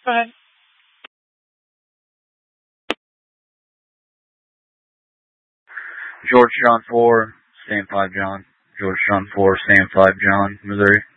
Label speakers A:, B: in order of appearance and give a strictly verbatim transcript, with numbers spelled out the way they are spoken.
A: Go ahead.
B: George John four, stand five John. George John four, stand five John, Missouri.